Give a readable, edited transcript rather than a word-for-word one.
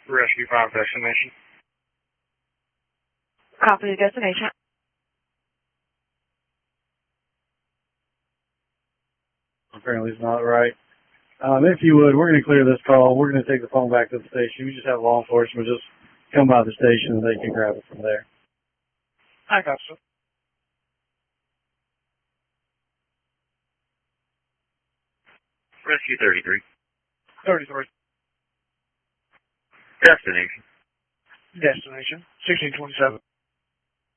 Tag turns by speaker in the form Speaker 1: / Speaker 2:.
Speaker 1: Rescue 5 destination.
Speaker 2: Copy the destination.
Speaker 3: Apparently it's not right. If you would, we're going to clear this call. We're going to take the phone back to the station. We just have law enforcement just come by the station and they can grab it from there.
Speaker 1: I got you.
Speaker 4: Rescue 33.
Speaker 1: 33.
Speaker 4: Destination.
Speaker 1: Destination 1627.